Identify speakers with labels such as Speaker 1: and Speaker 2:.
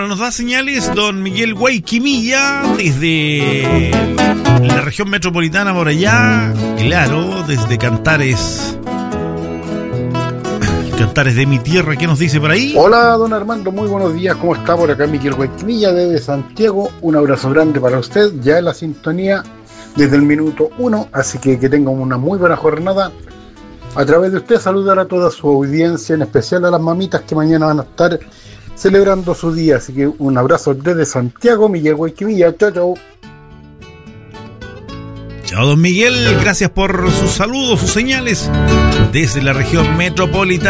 Speaker 1: Bueno, nos da señales don Miguel Guayquimilla desde la región metropolitana por allá, claro, desde Cantares de mi tierra. ¿Qué nos dice por ahí?
Speaker 2: Hola, don Armando, muy buenos días, ¿cómo está? Por acá Miguel Guayquimilla desde Santiago, un abrazo grande para usted, ya en la sintonía desde el minuto 1, así que tengan una muy buena jornada. A través de usted saludar a toda su audiencia, en especial a las mamitas que mañana van a estar celebrando su día, así que un abrazo desde Santiago, Miguel Guayquimilla, chao, chao.
Speaker 1: Chao, don Miguel, gracias por sus saludos, sus señales desde la región metropolitana.